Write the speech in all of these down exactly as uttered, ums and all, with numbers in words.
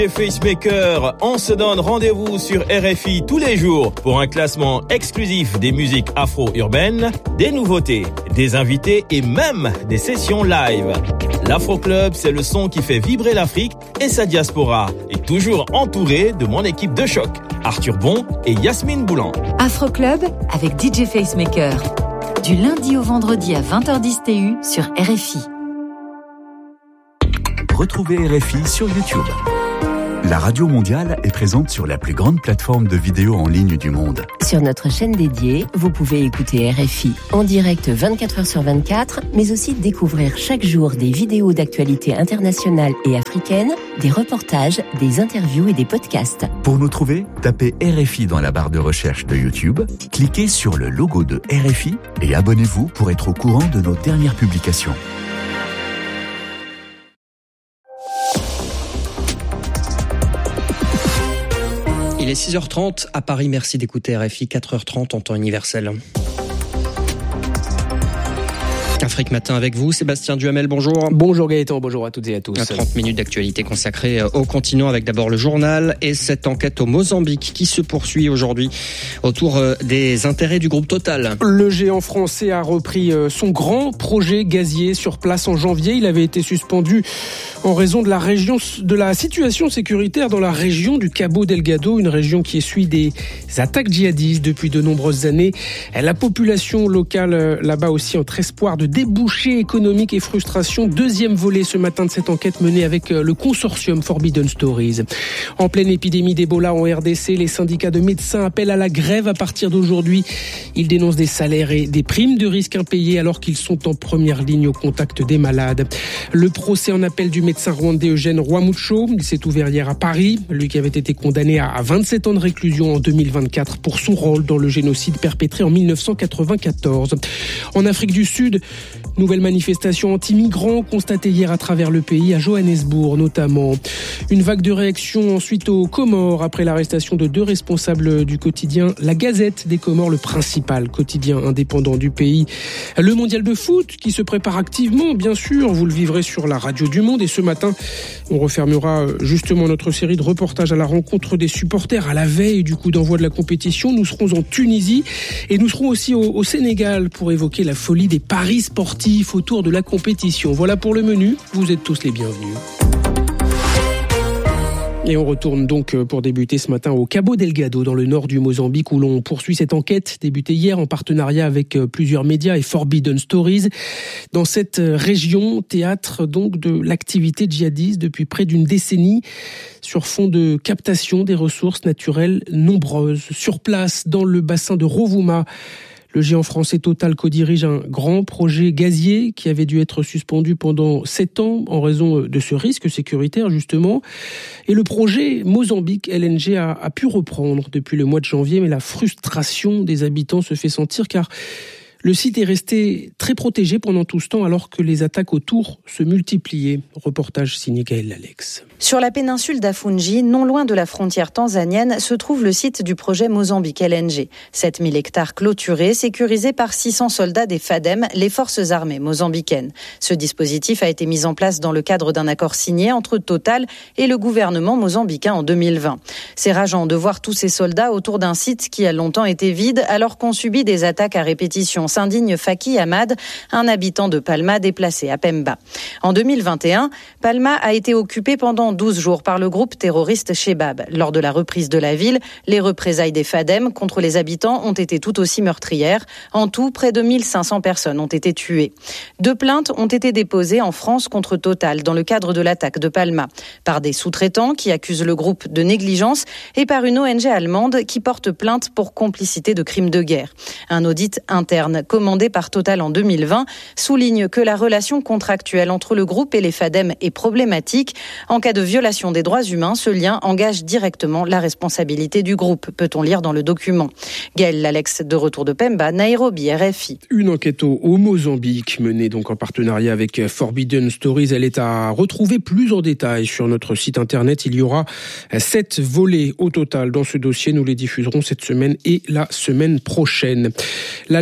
Facemaker, on se donne rendez-vous sur R F I tous les jours pour un classement exclusif des musiques afro-urbaines, des nouveautés, des invités et même des sessions live. L'Afro Club, c'est le son qui fait vibrer l'Afrique et sa diaspora, et toujours entouré de mon équipe de choc, Arthur Bon et Yasmine Boulan. Afro Club avec D J Facemaker, du lundi au vendredi à vingt heures dix T U sur R F I. Retrouvez R F I sur YouTube. La Radio Mondiale est présente sur la plus grande plateforme de vidéos en ligne du monde. Sur notre chaîne dédiée, vous pouvez écouter R F I en direct vingt-quatre heures sur vingt-quatre, mais aussi découvrir chaque jour des vidéos d'actualité internationale et africaine, des reportages, des interviews et des podcasts. Pour nous trouver, tapez R F I dans la barre de recherche de YouTube, cliquez sur le logo de R F I et abonnez-vous pour être au courant de nos dernières publications. Il est six heures trente à Paris, merci d'écouter R F I, quatre heures trente en temps universel. Afrique Matin avec vous, Sébastien Duhamel, bonjour. Bonjour Gaëtan, bonjour à toutes et à tous. trente minutes d'actualité consacrée au continent avec d'abord le journal et cette enquête au Mozambique qui se poursuit aujourd'hui autour des intérêts du groupe Total. Le géant français a repris son grand projet gazier sur place en janvier. Il avait été suspendu en raison de la, région, de la situation sécuritaire dans la région du Cabo Delgado, une région qui essuie des attaques djihadistes depuis de nombreuses années. La population locale là-bas aussi entre espoir de débouchés économiques et frustration. Deuxième volet ce matin de cette enquête menée avec le consortium Forbidden Stories. En pleine épidémie d'Ebola en R D C, les syndicats de médecins appellent à la grève à partir d'aujourd'hui. Ils dénoncent des salaires et des primes de risque impayées alors qu'ils sont en première ligne au contact des malades. Le procès en appel du médecin rwandais Eugène Rwamucho, il s'est ouvert hier à Paris. Lui qui avait été condamné à vingt-sept ans de réclusion en deux mille vingt-quatre pour son rôle dans le génocide perpétré en dix-neuf cent quatre-vingt-quatorze. En Afrique du Sud, nouvelle manifestation anti-migrants constatée hier à travers le pays, à Johannesburg notamment. Une vague de réactions ensuite aux Comores après l'arrestation de deux responsables du quotidien La Gazette des Comores, le principal quotidien indépendant du pays. Le mondial de foot qui se prépare activement, bien sûr, vous le vivrez sur la radio du Monde. Et ce matin, on refermera justement notre série de reportages à la rencontre des supporters à la veille du coup d'envoi de la compétition. Nous serons en Tunisie et nous serons aussi au, au Sénégal pour évoquer la folie des paris sportifs autour de la compétition. Voilà pour le menu, vous êtes tous les bienvenus. Et on retourne donc pour débuter ce matin au Cabo Delgado, dans le nord du Mozambique, où l'on poursuit cette enquête débutée hier en partenariat avec plusieurs médias et Forbidden Stories. Dans cette région, théâtre donc de l'activité djihadiste depuis près d'une décennie, sur fond de captation des ressources naturelles nombreuses. Sur place, dans le bassin de Rovuma, le géant français Total co-dirige un grand projet gazier qui avait dû être suspendu pendant sept ans en raison de ce risque sécuritaire justement. Et le projet Mozambique L N G a, a pu reprendre depuis le mois de janvier, mais la frustration des habitants se fait sentir car le site est resté très protégé pendant tout ce temps alors que les attaques autour se multipliaient. Reportage signé Gaël Alex. Sur la péninsule d'Afungi, non loin de la frontière tanzanienne, se trouve le site du projet Mozambique L N G. sept mille hectares clôturés, sécurisés par six cents soldats des FADEM, les forces armées mozambicaines. Ce dispositif a été mis en place dans le cadre d'un accord signé entre Total et le gouvernement mozambicain en deux mille vingt. C'est rageant de voir tous ces soldats autour d'un site qui a longtemps été vide alors qu'on subit des attaques à répétition, s'indigne Faki Ahmad, un habitant de Palma déplacé à Pemba. En deux mille vingt et un, Palma a été occupée pendant douze jours par le groupe terroriste Shebab. Lors de la reprise de la ville, les représailles des FADEM contre les habitants ont été tout aussi meurtrières. En tout, près de mille cinq cents personnes ont été tuées. Deux plaintes ont été déposées en France contre Total dans le cadre de l'attaque de Palma, par des sous-traitants qui accusent le groupe de négligence et par une O N G allemande qui porte plainte pour complicité de crimes de guerre. Un audit interne commandé par Total en deux mille vingt souligne que la relation contractuelle entre le groupe et les FADEM est problématique. En cas de violation des droits humains, ce lien engage directement la responsabilité du groupe, peut-on lire dans le document. Gaël Alex, de retour de Pemba, Nairobi, R F I. Une enquête au, au Mozambique, menée donc en partenariat avec Forbidden Stories. Elle est à retrouver plus en détail sur notre site internet. Il y aura sept volets au total dans ce dossier. Nous les diffuserons cette semaine et la semaine prochaine. L'alerte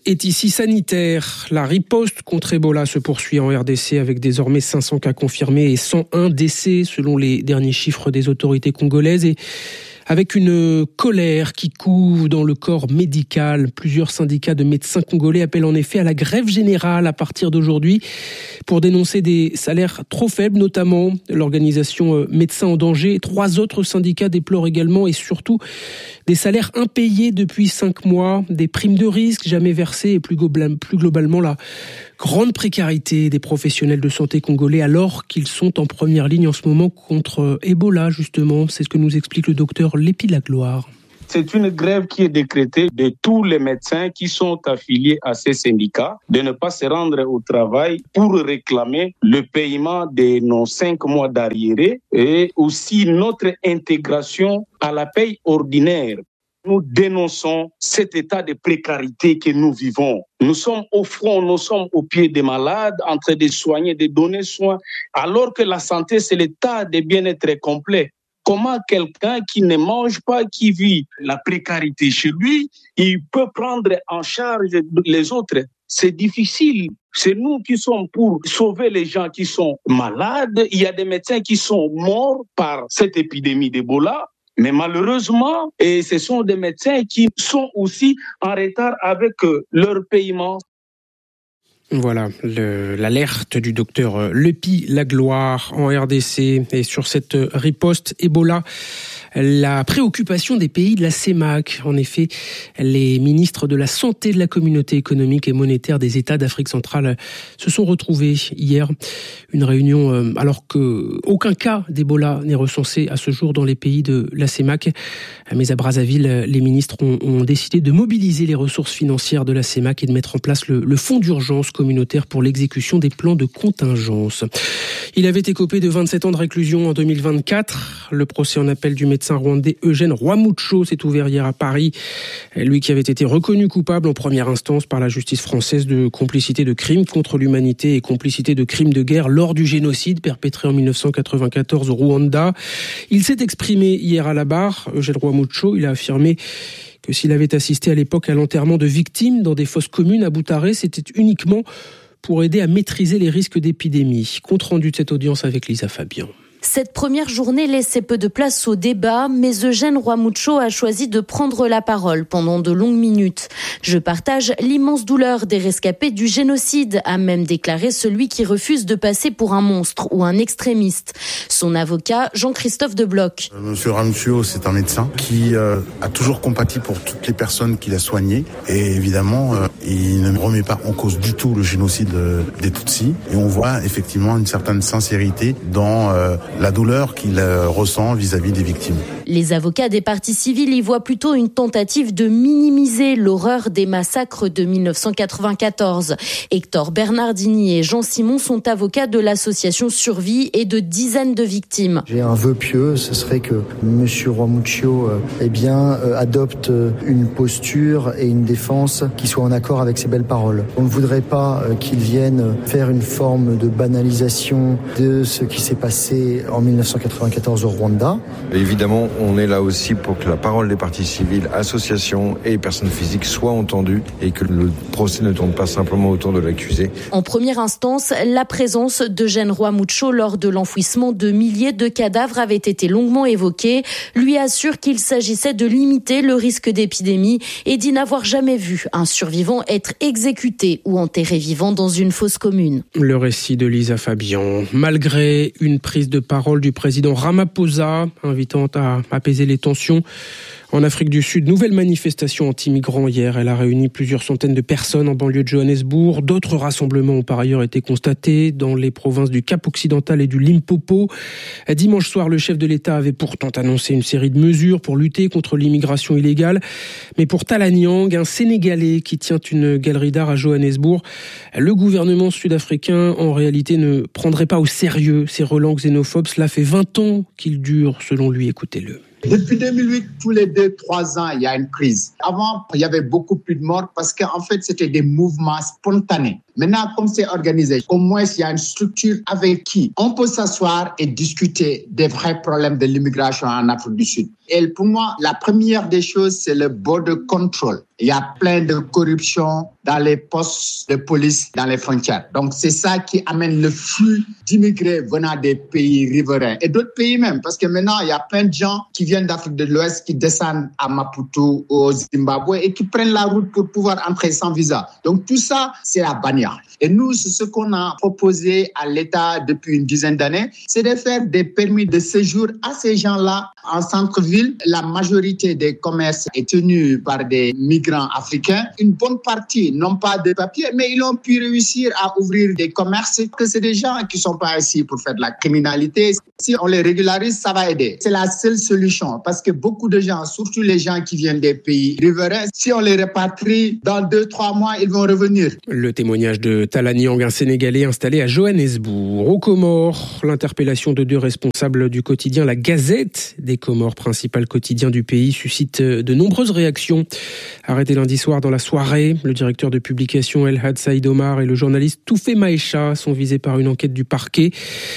est ici sanitaire. La riposte contre Ebola se poursuit en R D C avec désormais cinq cents cas confirmés et cent un décès selon les derniers chiffres des autorités congolaises. Et avec une colère qui couve dans le corps médical, plusieurs syndicats de médecins congolais appellent en effet à la grève générale à partir d'aujourd'hui pour dénoncer des salaires trop faibles, notamment l'organisation Médecins en danger. Trois autres syndicats déplorent également et surtout des salaires impayés depuis cinq mois, des primes de risque jamais versées et plus globalement la grande précarité des professionnels de santé congolais alors qu'ils sont en première ligne en ce moment contre Ebola justement. C'est ce que nous explique le docteur Lépi Lagloire. C'est une grève qui est décrétée de tous les médecins qui sont affiliés à ces syndicats de ne pas se rendre au travail pour réclamer le paiement de nos cinq mois d'arriérés et aussi notre intégration à la paye ordinaire. Nous dénonçons cet état de précarité que nous vivons. Nous sommes au front, nous sommes au pied des malades, en train de soigner, de donner soin, alors que la santé, c'est l'état de bien-être complet. Comment quelqu'un qui ne mange pas, qui vit la précarité chez lui, il peut prendre en charge les autres? C'est difficile. C'est nous qui sommes pour sauver les gens qui sont malades. Il y a des médecins qui sont morts par cette épidémie d'Ebola. Mais malheureusement, et ce sont des médecins qui sont aussi en retard avec leur paiement. Voilà le, l'alerte du docteur Lépi Lagloire en R D C et sur cette riposte Ebola. La préoccupation des pays de la C E M A C. En effet, les ministres de la Santé, de la Communauté économique et monétaire des États d'Afrique centrale se sont retrouvés hier. Une réunion alors qu'aucun cas d'Ebola n'est recensé à ce jour dans les pays de la C E M A C. Mais à Brazzaville, les ministres ont, ont décidé de mobiliser les ressources financières de la C E M A C et de mettre en place le, le fonds d'urgence communautaire pour l'exécution des plans de contingence. Il avait écopé de vingt-sept ans de réclusion en deux mille vingt-quatre. Le procès en appel du médecin rwandais Eugène Rwamucho s'est ouvert hier à Paris. Lui qui avait été reconnu coupable en première instance par la justice française de complicité de crimes contre l'humanité et complicité de crimes de guerre lors du génocide perpétré en dix-neuf cent quatre-vingt-quatorze au Rwanda. Il s'est exprimé hier à la barre. Eugène Rwamucho, il a affirmé que s'il avait assisté à l'époque à l'enterrement de victimes dans des fosses communes à Boutaré, c'était uniquement pour aider à maîtriser les risques d'épidémie. Compte rendu de cette audience avec Lisa Fabian. Cette première journée laissait peu de place au débat, mais Eugène Rwamucho a choisi de prendre la parole pendant de longues minutes. Je partage l'immense douleur des rescapés du génocide, a même déclaré celui qui refuse de passer pour un monstre ou un extrémiste. Son avocat, Jean-Christophe Debloc. Monsieur Rwamucho, c'est un médecin qui euh, a toujours compati pour toutes les personnes qu'il a soignées. Et évidemment, euh, il ne remet pas en cause du tout le génocide euh, des Tutsis. Et on voit effectivement une certaine sincérité dans euh, la douleur qu'il euh, ressent vis-à-vis des victimes. Les avocats des parties civiles y voient plutôt une tentative de minimiser l'horreur des massacres de dix-neuf cent quatre-vingt-quatorze. Hector Bernardini et Jean Simon sont avocats de l'association Survie et de dizaines de victimes. J'ai un vœu pieux, ce serait que M. Rwamucho euh, eh bien, euh, adopte une posture et une défense qui soient en accord avec ses belles paroles. On ne voudrait pas euh, qu'il vienne faire une forme de banalisation de ce qui s'est passé en dix-neuf cent quatre-vingt-quatorze au Rwanda. Évidemment, on est là aussi pour que la parole des parties civiles, associations et personnes physiques soit entendue et que le procès ne tourne pas simplement autour de l'accusé. En première instance, la présence d'Eugène Rwamucho lors de l'enfouissement de milliers de cadavres avait été longuement évoquée. Lui assure qu'il s'agissait de limiter le risque d'épidémie et dit n'avoir jamais vu un survivant être exécuté ou enterré vivant dans une fosse commune. Le récit de Lisa Fabian. Malgré une prise de parole du président Ramaphosa, invitant à apaiser les tensions en Afrique du Sud. Nouvelle manifestation anti-migrants hier. Elle a réuni plusieurs centaines de personnes en banlieue de Johannesburg. D'autres rassemblements ont par ailleurs été constatés dans les provinces du Cap-Occidental et du Limpopo. Dimanche soir, le chef de l'État avait pourtant annoncé une série de mesures pour lutter contre l'immigration illégale. Mais pour Tala Niang, un Sénégalais qui tient une galerie d'art à Johannesburg, le gouvernement sud-africain, en réalité, ne prendrait pas au sérieux ces relents xénophobes. Cela fait vingt ans qu'il dure, selon lui. Écoutez-le. Depuis deux mille huit, tous les deux, trois ans, il y a une crise. Avant, il y avait beaucoup plus de morts parce qu'en fait, c'était des mouvements spontanés. Maintenant, comme c'est organisé, au moins, il y a une structure avec qui on peut s'asseoir et discuter des vrais problèmes de l'immigration en Afrique du Sud. Et pour moi, la première des choses, c'est le border control. Il y a plein de corruption dans les postes de police dans les frontières. Donc, c'est ça qui amène le flux d'immigrés venant des pays riverains et d'autres pays même. Parce que maintenant, il y a plein de gens qui viennent d'Afrique de l'Ouest, qui descendent à Maputo, au Zimbabwe et qui prennent la route pour pouvoir entrer sans visa. Donc, tout ça, c'est la bannière. Et nous, c'est ce qu'on a proposé à l'État depuis une dizaine d'années, c'est de faire des permis de séjour à ces gens-là en centre-ville. La majorité des commerces est tenue par des migrants africains. Une bonne partie n'ont pas de papiers, mais ils ont pu réussir à ouvrir des commerces, que c'est des gens qui sont pas ici pour faire de la criminalité. Si on les régularise, ça va aider. C'est la seule solution parce que beaucoup de gens, surtout les gens qui viennent des pays riverains, si on les répatrie, dans deux, trois mois, ils vont revenir. Le témoignage de Talaniang, un Sénégalais installé à Johannesburg. Aux Comores, l'interpellation de deux responsables du quotidien La Gazette des Comores, principal quotidien du pays, suscite de nombreuses réactions. Arrêté lundi soir dans la soirée, le directeur de publication El Had Saïd Omar et le journaliste Toufé Maïcha sont visés par une enquête du parquet.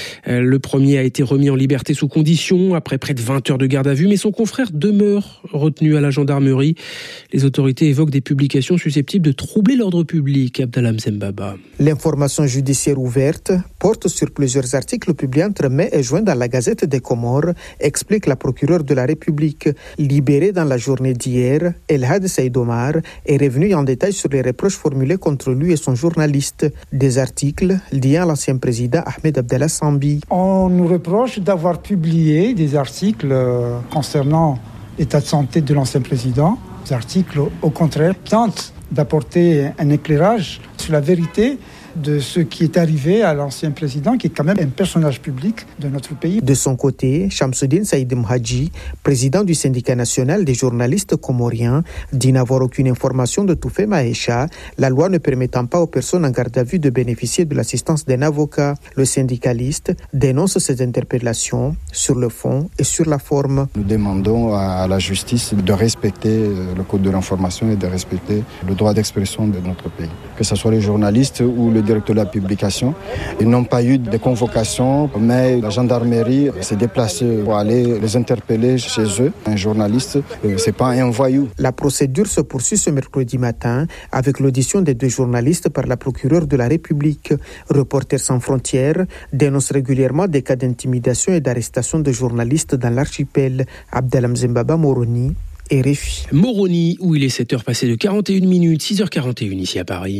Le premier a été remis en liberté sous condition après près de vingt heures de garde à vue, mais son confrère demeure retenu à la gendarmerie. Les autorités évoquent des publications susceptibles de troubler l'ordre public. Abdallah Mzembaba. L'information judiciaire ouverte porte sur plusieurs articles publiés entre mai et juin dans la Gazette des Comores, explique la procureure de la République. Libéré dans la journée d'hier, El Had Saïd Omar est revenu en détail sur les reproches formulés contre lui et son journaliste. Des articles liés à l'ancien président Ahmed Abdallah Sambi. On nous reproche d'avoir publié des articles concernant l'état de santé de l'ancien président. Des articles, au contraire, tentent d'apporter un éclairage sur la vérité de ce qui est arrivé à l'ancien président, qui est quand même un personnage public de notre pays. De son côté, Shamsuddin Saïd Mhadji, président du syndicat national des journalistes comoriens, dit n'avoir aucune information de Toufé Maïcha, la loi ne permettant pas aux personnes en garde à vue de bénéficier de l'assistance d'un avocat. Le syndicaliste dénonce ces interpellations sur le fond et sur la forme. Nous demandons à la justice de respecter le code de l'information et de respecter le droit d'expression de notre pays. Que ce soit les journalistes ou le directeur de la publication. Ils n'ont pas eu de convocation, mais la gendarmerie s'est déplacée pour aller les interpeller chez eux. Un journaliste, c'est pas un voyou. La procédure se poursuit ce mercredi matin avec l'audition des deux journalistes par la procureure de la République. Reporters sans frontières dénonce régulièrement des cas d'intimidation et d'arrestation de journalistes dans l'archipel. Abdallah Mzembaba, Moroni, R F I. Moroni, où il est sept heures passées de quarante et une minutes, six heures quarante et une ici à Paris.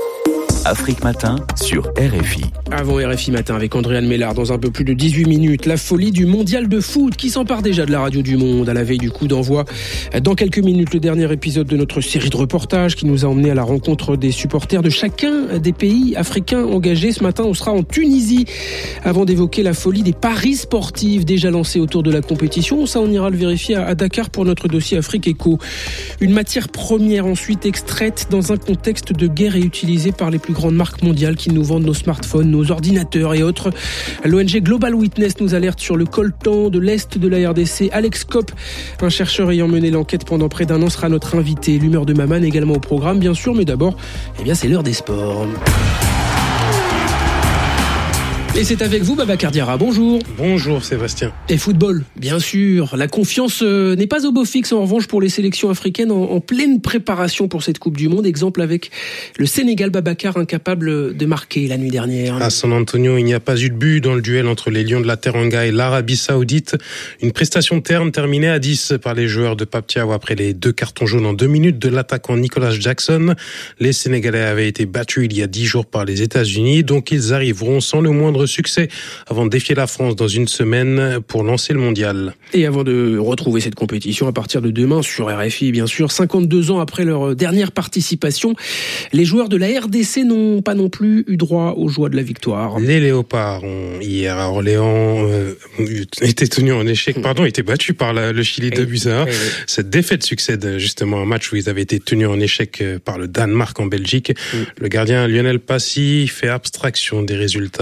Afrique Matin sur R F I. Avant R F I Matin avec Andréane Mélard, dans un peu plus de dix-huit minutes, la folie du mondial de foot qui s'empare déjà de la radio du monde à la veille du coup d'envoi. Dans quelques minutes, le dernier épisode de notre série de reportages qui nous a emmenés à la rencontre des supporters de chacun des pays africains engagés. Ce matin, on sera en Tunisie avant d'évoquer la folie des paris sportifs déjà lancés autour de la compétition. Ça, on ira le vérifier à Dakar pour notre dossier Afrique Éco. Une matière première ensuite extraite dans un contexte de guerre et utilisée par les plus grandes marques mondiales qui nous vendent nos smartphones, nos ordinateurs et autres. L'O N G Global Witness nous alerte sur le coltan de l'Est de la R D C. Alex Kopp, un chercheur ayant mené l'enquête pendant près d'un an, sera notre invité. L'humeur de Maman également au programme, bien sûr, mais d'abord, eh bien, c'est l'heure des sports. Et c'est avec vous, Babacar Diarra. Bonjour. Bonjour, Sébastien. Et football, bien sûr. La confiance euh, n'est pas au beau fixe, en revanche, pour les sélections africaines en, en pleine préparation pour cette Coupe du Monde. Exemple avec le Sénégal, Babacar, incapable de marquer la nuit dernière. À San Antonio, il n'y a pas eu de but dans le duel entre les Lions de la Teranga et l'Arabie Saoudite. Une prestation terne terminée à dix par les joueurs de Pape Thiaw après les deux cartons jaunes en deux minutes de l'attaquant Nicolas Jackson. Les Sénégalais avaient été battus il y a dix jours par les États-Unis, donc ils arriveront sans le moindre succès avant de défier la France dans une semaine pour lancer le mondial. Et avant de retrouver cette compétition à partir de demain sur R F I, bien sûr, cinquante-deux ans après leur dernière participation, les joueurs de la R D C n'ont pas non plus eu droit aux joies de la victoire. Les Léopards ont hier à Orléans euh, été tenus en échec, pardon, été battus par la, le Chili de buts à un. Cette défaite succède justement à un match où ils avaient été tenus en échec par le Danemark en Belgique. Mm. Le gardien Lionel Passy fait abstraction des résultats. Il préfère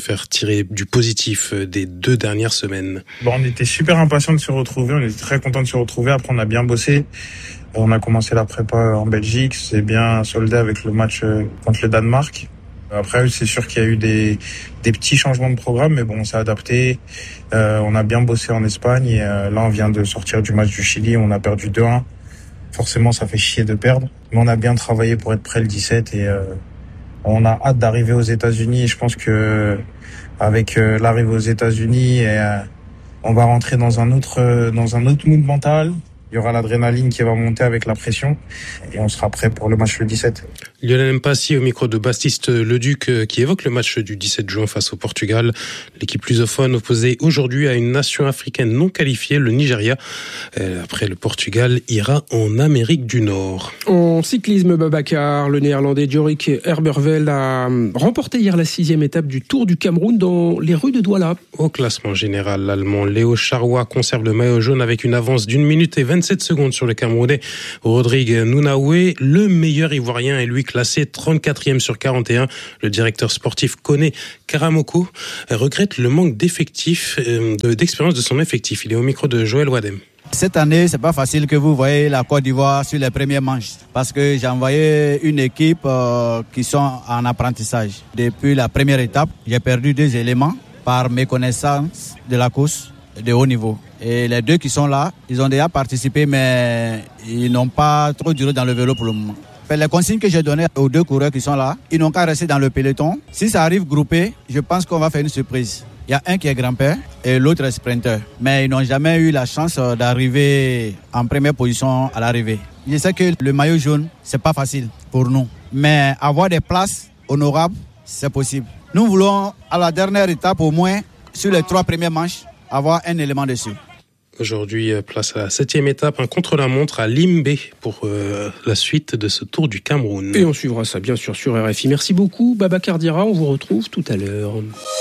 faire tirer du positif des deux dernières semaines? Bon, on était super impatients de se retrouver, on était très contents de se retrouver. Après, on a bien bossé. On a commencé la prépa en Belgique, c'est bien soldé avec le match contre le Danemark. Après, c'est sûr qu'il y a eu des, des petits changements de programme, mais bon, on s'est adapté. Euh, on a bien bossé en Espagne et euh, là, on vient de sortir du match du Chili, on a perdu deux un. Forcément, ça fait chier de perdre, mais on a bien travaillé pour être prêt le dix-sept et euh, on a hâte d'arriver aux États-Unis. Je pense que avec euh, l'arrivée aux États-Unis, et, euh, on va rentrer dans un autre euh, dans un autre mood mental. Il y aura l'adrénaline qui va monter avec la pression et on sera prêt pour le match le dix-sept. Lionel Mpassi au micro de Baptiste Leduc qui évoque le match du dix-sept juin face au Portugal. L'équipe lusophone opposée aujourd'hui à une nation africaine non qualifiée, le Nigeria. Après le Portugal ira en Amérique du Nord. En cyclisme, Babacar, le néerlandais Jorik Herberveld a remporté hier la sixième étape du Tour du Cameroun dans les rues de Douala. Au classement général, l'Allemand Léo Charrois conserve le maillot jaune avec une avance d'une minute et vingt-sept secondes sur le Camerounais Rodrigue Nounaoué. Le meilleur Ivoirien est lui classé trente-quatrième sur quarante et un. Le directeur sportif Koné Karamoko regrette le manque d'effectifs, euh, d'expérience de son effectif. Il est au micro de Joël Wadem. Cette année, c'est pas facile que vous voyez la Côte d'Ivoire sur les premières manches parce que j'ai envoyé une équipe euh, qui sont en apprentissage. Depuis la première étape, j'ai perdu deux éléments par méconnaissance de la course de haut niveau. Et les deux qui sont là, ils ont déjà participé, mais ils n'ont pas trop duré dans le vélo pour le moment. Les consignes que j'ai données aux deux coureurs qui sont là, ils n'ont qu'à rester dans le peloton. Si ça arrive groupé, je pense qu'on va faire une surprise. Il y a un qui est grand-père et l'autre est sprinter. Mais ils n'ont jamais eu la chance d'arriver en première position à l'arrivée. Je sais que le maillot jaune, c'est pas facile pour nous. Mais avoir des places honorables, c'est possible. Nous voulons, à la dernière étape au moins, sur les trois premières manches, avoir un élément dessus. Aujourd'hui, place à la septième étape, un contre-la-montre à Limbe pour euh, la suite de ce Tour du Cameroun. Et on suivra ça bien sûr sur R F I. Merci beaucoup Babacar Dira, on vous retrouve tout à l'heure.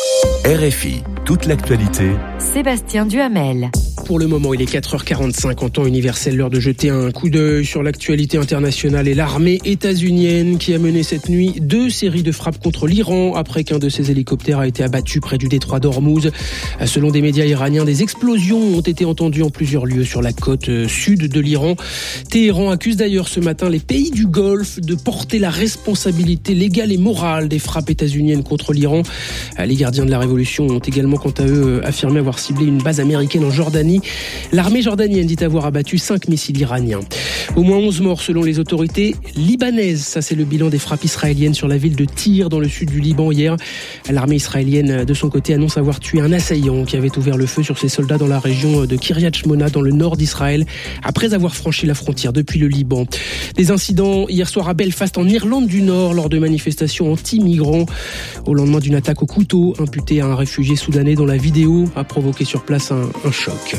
R F I, toute l'actualité. Sébastien Duhamel. Pour le moment, il est quatre heures quarante-cinq en temps universel, l'heure de jeter un coup d'œil sur l'actualité internationale et l'armée états-unienne qui a mené cette nuit deux séries de frappes contre l'Iran après qu'un de ses hélicoptères a été abattu près du détroit d'Ormuz. Selon des médias iraniens, des explosions ont été entendues en plusieurs lieux sur la côte sud de l'Iran. Téhéran accuse d'ailleurs ce matin les pays du Golfe de porter la responsabilité légale et morale des frappes états-uniennes contre l'Iran. Les gardiens de la révolution ont également quant à eux affirmé avoir ciblé une base américaine en Jordanie. L'armée jordanienne dit avoir abattu cinq missiles iraniens. Au moins onze morts selon les autorités libanaises. Ça, c'est le bilan des frappes israéliennes sur la ville de Tyr dans le sud du Liban hier. L'armée israélienne, de son côté, annonce avoir tué un assaillant qui avait ouvert le feu sur ses soldats dans la région de Kiryat Shmona, dans le nord d'Israël, après avoir franchi la frontière depuis le Liban. Des incidents hier soir à Belfast, en Irlande du Nord, lors de manifestations anti-migrants, au lendemain d'une attaque au couteau imputée à un réfugié soudanais dont la vidéo a provoqué sur place un, un choc.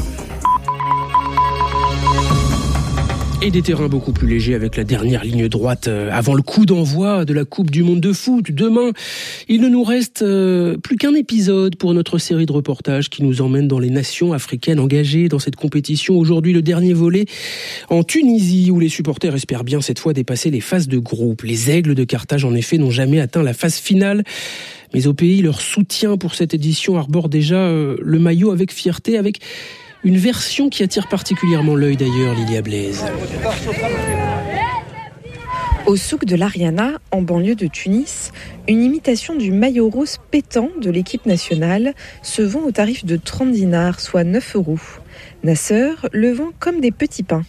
Et des terrains beaucoup plus légers avec la dernière ligne droite avant le coup d'envoi de la Coupe du Monde de foot. Demain, il ne nous reste plus qu'un épisode pour notre série de reportages qui nous emmène dans les nations africaines engagées dans cette compétition. Aujourd'hui, le dernier volet en Tunisie où les supporters espèrent bien cette fois dépasser les phases de groupe. Les Aigles de Carthage, en effet, n'ont jamais atteint la phase finale. Mais au pays, leur soutien pour cette édition arbore déjà le maillot avec fierté, avec une version qui attire particulièrement l'œil d'ailleurs, Lilia Blaise. Au souk de l'Ariana, en banlieue de Tunis, une imitation du maillot rose pétant de l'équipe nationale se vend au tarif de trente dinars, soit neuf euros. Nasser le vend comme des petits pains.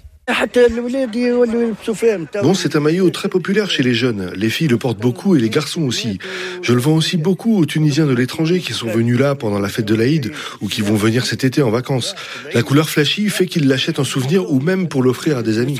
Bon, c'est un maillot très populaire chez les jeunes. Les filles le portent beaucoup et les garçons aussi. Je le vends aussi beaucoup aux Tunisiens de l'étranger qui sont venus là pendant la fête de l'Aïd ou qui vont venir cet été en vacances. La couleur flashy fait qu'ils l'achètent en souvenir ou même pour l'offrir à des amis.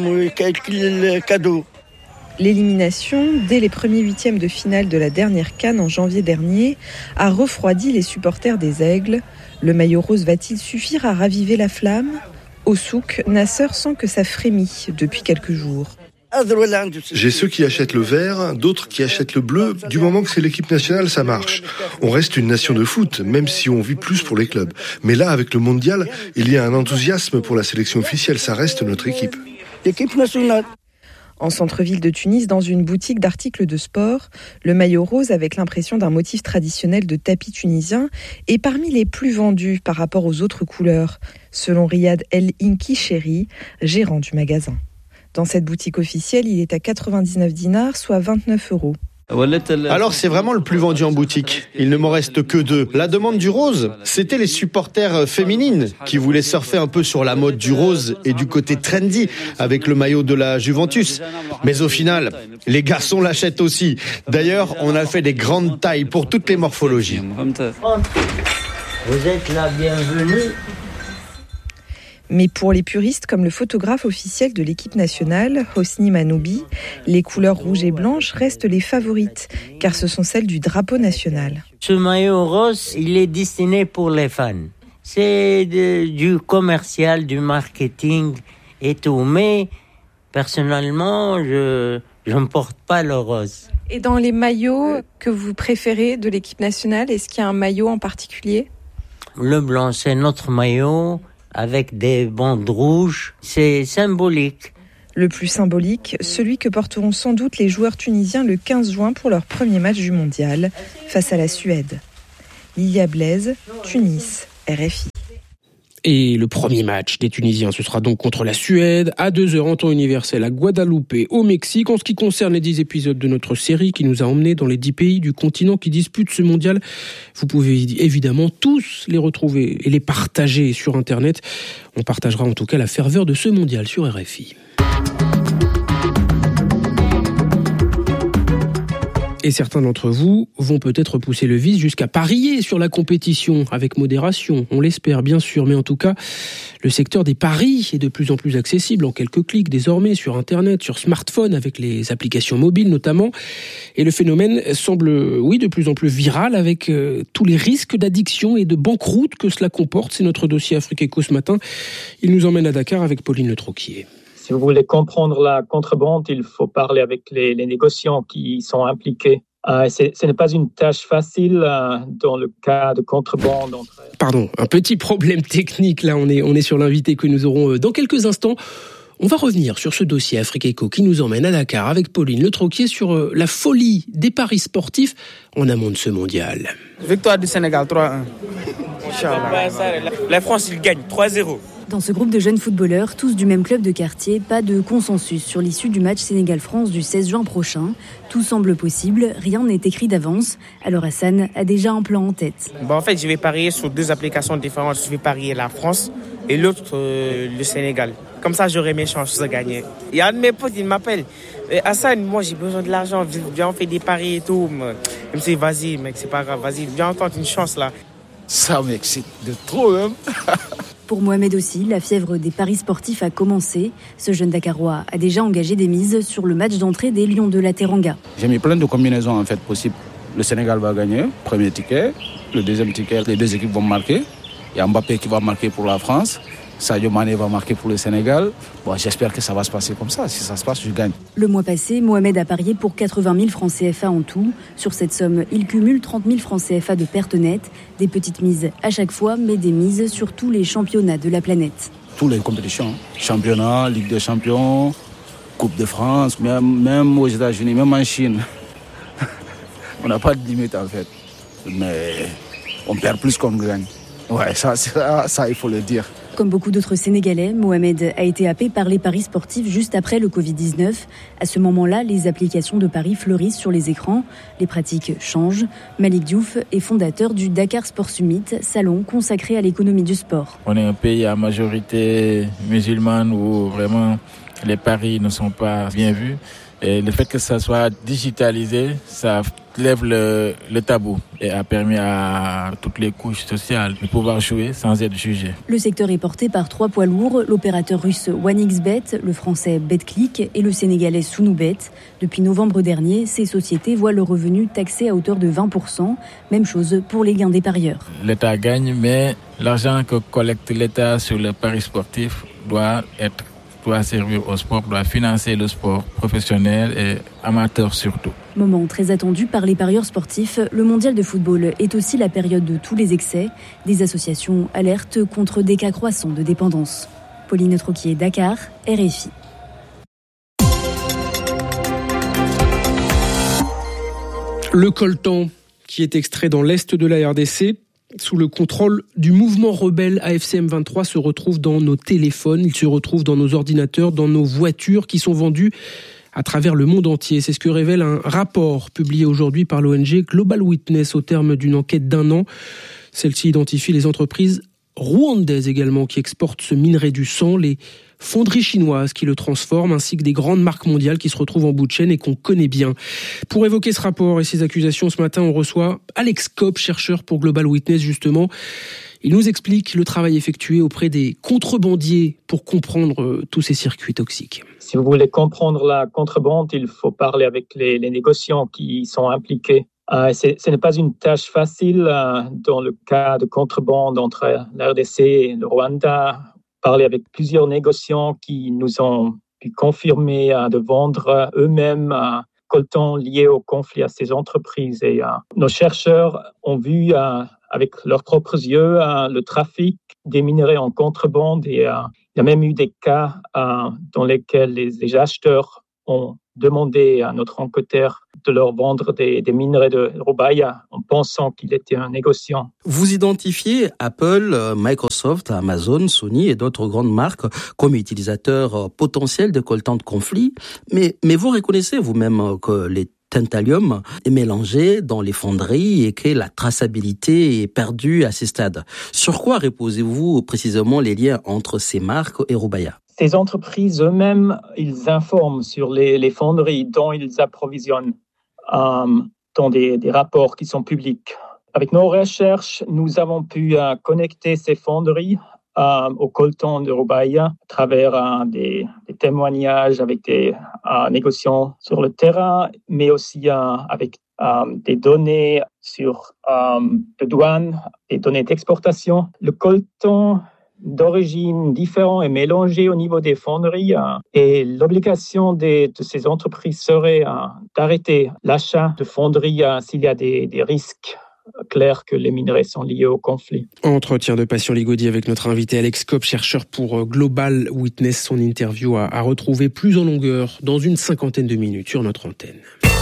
L'élimination, dès les premiers huitièmes de finale de la dernière CAN en janvier dernier, a refroidi les supporters des Aigles. Le maillot rose va-t-il suffire à raviver la flamme ? Au souk, Nasser sent que ça frémit depuis quelques jours. J'ai ceux qui achètent le vert, d'autres qui achètent le bleu. Du moment que c'est l'équipe nationale, ça marche. On reste une nation de foot, même si on vit plus pour les clubs. Mais là, avec le mondial, il y a un enthousiasme pour la sélection officielle. Ça reste notre équipe. L'équipe nationale. En centre-ville de Tunis, dans une boutique d'articles de sport, le maillot rose avec l'impression d'un motif traditionnel de tapis tunisien est parmi les plus vendus par rapport aux autres couleurs, selon Riyad El Inki Chéri, gérant du magasin. Dans cette boutique officielle, il est à quatre-vingt-dix-neuf dinars, soit vingt-neuf euros. Alors c'est vraiment le plus vendu en boutique. Il ne m'en reste que deux. La demande du rose, c'était les supporters féminines qui voulaient surfer un peu sur la mode du rose et du côté trendy avec le maillot de la Juventus. Mais au final, les garçons l'achètent aussi. D'ailleurs, on a fait des grandes tailles pour toutes les morphologies. Vous êtes la bienvenue. Mais pour les puristes comme le photographe officiel de l'équipe nationale, Hosni Manoubi, les couleurs rouges et blanches restent les favorites, car ce sont celles du drapeau national. Ce maillot rose, il est destiné pour les fans. C'est de, du commercial, du marketing et tout. Mais personnellement, je, je ne porte pas le rose. Et dans les maillots que vous préférez de l'équipe nationale, est-ce qu'il y a un maillot en particulier ? Le blanc, c'est notre maillot. Avec des bandes rouges, c'est symbolique. Le plus symbolique, celui que porteront sans doute les joueurs tunisiens le quinze juin pour leur premier match du mondial, face à la Suède. Lilia Blaise, Tunis, R F I. Et le premier match des Tunisiens, ce sera donc contre la Suède, à deux heures en temps universel, à Guadeloupe, au Mexique. En ce qui concerne les dix épisodes de notre série qui nous a emmenés dans les dix pays du continent qui disputent ce mondial, vous pouvez évidemment tous les retrouver et les partager sur Internet. On partagera en tout cas la ferveur de ce mondial sur R F I. Et certains d'entre vous vont peut-être pousser le vice jusqu'à parier sur la compétition avec modération. On l'espère bien sûr, mais en tout cas, le secteur des paris est de plus en plus accessible en quelques clics désormais sur Internet, sur smartphone, avec les applications mobiles notamment. Et le phénomène semble, oui, de plus en plus viral avec euh, tous les risques d'addiction et de banqueroute que cela comporte. C'est notre dossier Afrique Éco ce matin. Il nous emmène à Dakar avec Pauline Le Troquier. Si vous voulez comprendre la contrebande, il faut parler avec les, les négociants qui sont impliqués. Euh, c'est, ce n'est pas une tâche facile euh, dans le cas de contrebande. Entre... Pardon, un petit problème technique. Là, on est, on est sur l'invité que nous aurons dans quelques instants. On va revenir sur ce dossier Afrique Éco qui nous emmène à Dakar avec Pauline Le Troquier sur la folie des paris sportifs en amont de ce mondial. Victoire du Sénégal trois un. La France, il gagne trois zéro. Dans ce groupe de jeunes footballeurs, tous du même club de quartier, pas de consensus sur l'issue du match Sénégal-France du seize juin prochain. Tout semble possible, rien n'est écrit d'avance. Alors Hassan a déjà un plan en tête. Bon, en fait, je vais parier sur deux applications différentes. Je vais parier la France et l'autre, euh, le Sénégal. Comme ça, j'aurai mes chances de gagner. Il y a un de mes potes, il m'appelle. Hassan, moi, j'ai besoin de l'argent. Viens, on fait des paris et tout. Il me dit, vas-y, mec, c'est pas grave. Vas-y, viens, on tente une chance là. Ça m'excite de trop, même. Pour Mohamed aussi, la fièvre des paris sportifs a commencé. Ce jeune Dakarois a déjà engagé des mises sur le match d'entrée des Lions de la Teranga. J'ai mis plein de combinaisons en fait possibles. Le Sénégal va gagner, premier ticket. Le deuxième ticket, les deux équipes vont marquer. Il y a Mbappé qui va marquer pour la France. Sadio Mané va marquer pour le Sénégal. Bon, j'espère que ça va se passer comme ça. Si ça se passe, je gagne. Le mois passé, Mohamed a parié pour quatre-vingt mille francs C F A en tout. Sur cette somme, il cumule trente mille francs C F A de pertes nettes. Des petites mises à chaque fois, mais des mises sur tous les championnats de la planète. Toutes les compétitions. Championnat, Ligue des champions, Coupe de France, même, même aux États-Unis, même en Chine. On n'a pas de limite en fait. Mais on perd plus qu'on gagne. Ouais, ça, ça, ça, il faut le dire. Comme beaucoup d'autres Sénégalais, Mohamed a été happé par les paris sportifs juste après le covid dix-neuf. À ce moment-là, les applications de paris fleurissent sur les écrans. Les pratiques changent. Malik Diouf est fondateur du Dakar Sport Summit, salon consacré à l'économie du sport. On est un pays à majorité musulmane où vraiment les paris ne sont pas bien vus. Et le fait que ça soit digitalisé, ça lève le, le tabou et a permis à toutes les couches sociales de pouvoir jouer sans être jugées. Le secteur est porté par trois poids lourds, l'opérateur russe OneXBet, le français BetClick et le sénégalais Sunubet. Depuis novembre dernier, ces sociétés voient leur revenu taxé à hauteur de vingt pour cent. Même chose pour les gains des parieurs. L'État gagne, mais l'argent que collecte l'État sur le pari sportif doit être doit servir au sport, doit financer le sport professionnel et amateur surtout. Moment très attendu par les parieurs sportifs, le mondial de football est aussi la période de tous les excès. Des associations alertent contre des cas croissants de dépendance. Pauline Troquier, Dakar, R F I. Le coltan qui est extrait dans l'est de la R D C, sous le contrôle du mouvement rebelle A F C M vingt-trois, se retrouve dans nos téléphones, il se retrouve dans nos ordinateurs, dans nos voitures qui sont vendues à travers le monde entier. C'est ce que révèle un rapport publié aujourd'hui par l'O N G Global Witness au terme d'une enquête d'un an. Celle-ci identifie les entreprises rwandaises également qui exportent ce minerai du sang, les fonderies chinoises qui le transforment, ainsi que des grandes marques mondiales qui se retrouvent en bout de chaîne et qu'on connaît bien. Pour évoquer ce rapport et ces accusations, ce matin, on reçoit Alex Kopp, chercheur pour Global Witness, justement. Il nous explique le travail effectué auprès des contrebandiers pour comprendre tous ces circuits toxiques. Si vous voulez comprendre la contrebande, il faut parler avec les, les négociants qui sont impliqués. Euh, c'est, ce n'est pas une tâche facile euh, dans le cas de contrebande entre la R D C et le Rwanda. Parler avec plusieurs négociants qui nous ont pu confirmer euh, de vendre eux-mêmes euh, coltan lié au conflit à ces entreprises. Et euh, nos chercheurs ont vu euh, avec leurs propres yeux euh, le trafic des minerais en contrebande. Et euh, il y a même eu des cas euh, dans lesquels les, les acheteurs ont demandé à notre enquêteur de leur vendre des, des minerais de Rubaya en pensant qu'il était un négociant. Vous identifiez Apple, Microsoft, Amazon, Sony et d'autres grandes marques comme utilisateurs potentiels de coltan de conflit, mais, mais vous reconnaissez vous-même que les Tantalium est mélangé dans les fonderies et que la traçabilité est perdue à ces stades. Sur quoi reposez-vous précisément les liens entre ces marques et Rubaya ? Ces entreprises eux-mêmes, ils informent sur les, les fonderies dont ils approvisionnent euh, dans des, des rapports qui sont publics. Avec nos recherches, nous avons pu euh, connecter ces fonderies euh, au coltan de Rubaya à travers euh, des, des témoignages avec des euh, négociants sur le terrain, mais aussi euh, avec euh, des données sur euh, de douane, des données d'exportation. Le coltan d'origine différente et mélangée au niveau des fonderies. Euh, et l'obligation des, de ces entreprises serait euh, d'arrêter l'achat de fonderies euh, s'il y a des, des risques clairs que les minerais sont liés au conflit. Entretien de Passion Ligaudy avec notre invité Alex Kopp, chercheur pour Global Witness. Son interview à, à retrouver plus en longueur dans une cinquantaine de minutes sur notre antenne.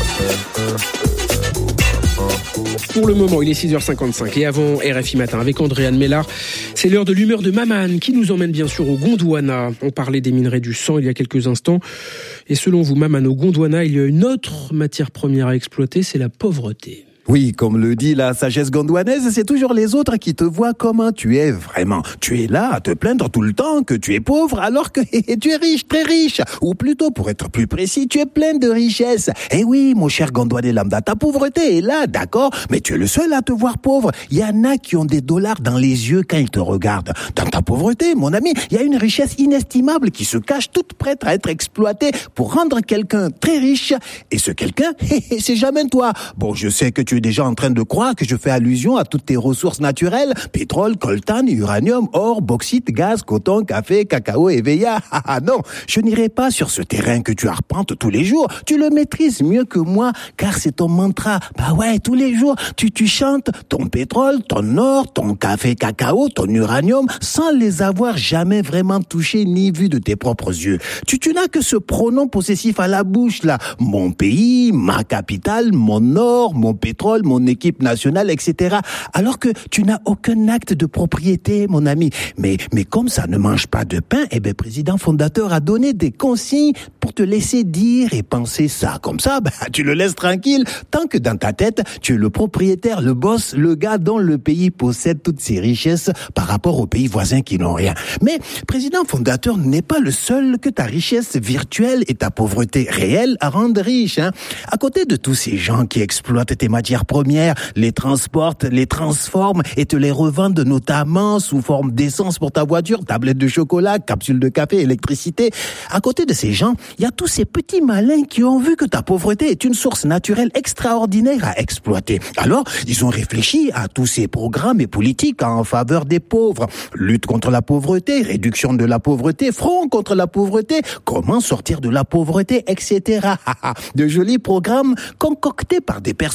Pour le moment, il est six heures cinquante-cinq et avant R F I Matin avec Andréane Mélard, c'est l'heure de l'humeur de Maman qui nous emmène bien sûr au Gondwana. On parlait des minerais du sang il y a quelques instants. Et selon vous, Maman, au Gondwana, il y a une autre matière première à exploiter, c'est la pauvreté. Oui, comme le dit la sagesse gondwanaise, c'est toujours les autres qui te voient comme tu es vraiment. Tu es là à te plaindre tout le temps que tu es pauvre alors que tu es riche, très riche. Ou plutôt, pour être plus précis, tu es plein de richesses. Eh oui, mon cher gondwanais lambda, ta pauvreté est là, d'accord, mais tu es le seul à te voir pauvre. Il y en a qui ont des dollars dans les yeux quand ils te regardent. Dans ta pauvreté, mon ami, il y a une richesse inestimable qui se cache toute prête à être exploitée pour rendre quelqu'un très riche. Et ce quelqu'un, c'est jamais toi. Bon, je sais que tu Tu es déjà en train de croire que je fais allusion à toutes tes ressources naturelles, pétrole, coltan, uranium, or, bauxite, gaz, coton, café, cacao et veilla. Ah non, je n'irai pas sur ce terrain que tu arpentes tous les jours. Tu le maîtrises mieux que moi, car c'est ton mantra. Bah ouais, tous les jours, tu, tu chantes ton pétrole, ton or, ton café, cacao, ton uranium, sans les avoir jamais vraiment touchés ni vus de tes propres yeux. Tu, tu n'as que ce pronom possessif à la bouche, là. Mon pays, ma capitale, mon or, mon pétrole, mon équipe nationale, et cetera. Alors que tu n'as aucun acte de propriété, mon ami. Mais, mais comme ça ne mange pas de pain, eh ben, président fondateur a donné des consignes pour te laisser dire et penser ça. Comme ça, bah, tu le laisses tranquille, tant que dans ta tête, tu es le propriétaire, le boss, le gars dont le pays possède toutes ses richesses par rapport aux pays voisins qui n'ont rien. Mais, président fondateur n'est pas le seul que ta richesse virtuelle et ta pauvreté réelle à rendre riche, hein. À côté de tous ces gens qui exploitent tes matières premières, les transportent, les transforment et te les revendent notamment sous forme d'essence pour ta voiture, tablette de chocolat, capsule de café, électricité. À côté de ces gens, il y a tous ces petits malins qui ont vu que ta pauvreté est une source naturelle extraordinaire à exploiter. Alors, ils ont réfléchi à tous ces programmes et politiques en faveur des pauvres. Lutte contre la pauvreté, réduction de la pauvreté, front contre la pauvreté, comment sortir de la pauvreté, et cetera. De jolis programmes concoctés par des personnes qui de